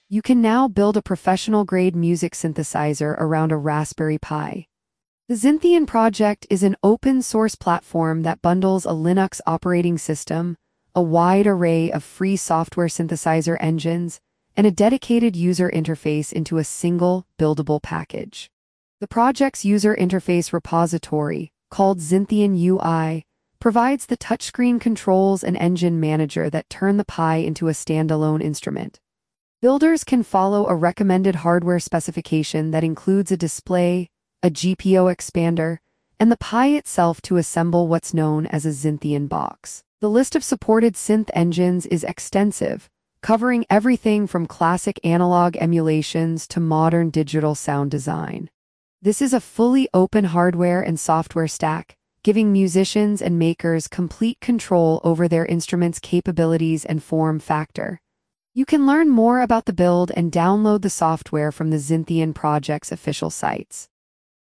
You can now build a professional-grade music synthesizer around a Raspberry Pi. The Zintian project is an open-source platform that bundles a Linux operating system, a wide array of free software synthesizer engines, and a dedicated user interface into a single, buildable package. The project's user interface repository, called Zintian UI, provides the touchscreen controls and engine manager that turn the Pi into a standalone instrument. Builders can follow a recommended hardware specification that includes a display, a GPIO expander, and the Pi itself to assemble what's known as a Zintian box. The list of supported synth engines is extensive, covering everything from classic analog emulations to modern digital sound design. This is a fully open hardware and software stack, giving musicians and makers complete control over their instruments' capabilities and form factor. You can learn more about the build and download the software from the Zintian project's official sites.